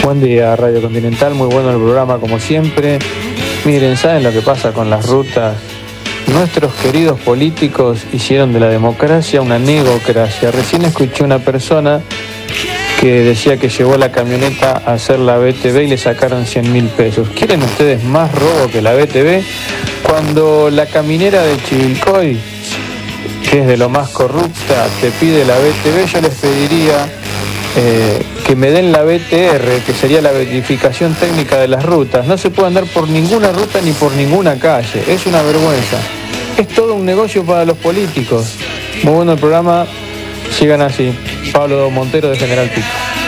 Buen día, Radio Continental, muy bueno el programa como siempre. Miren, ¿saben lo que pasa con las rutas? Nuestros queridos políticos hicieron de la democracia una negocracia. Recién escuché una persona que decía que llevó la camioneta a hacer la BTV y le sacaron 100.000 pesos. ¿Quieren ustedes más robo que la BTV? Cuando la caminera de Chivilcoy, que es de lo más corrupta, te pide la BTV, yo les pediría que me den la BTR, que sería la verificación técnica de las rutas. No se puede andar por ninguna ruta ni por ninguna calle, es una vergüenza. Es todo un negocio para los políticos. Muy bueno el programa, sigan así. Pablo Montero de General Pico.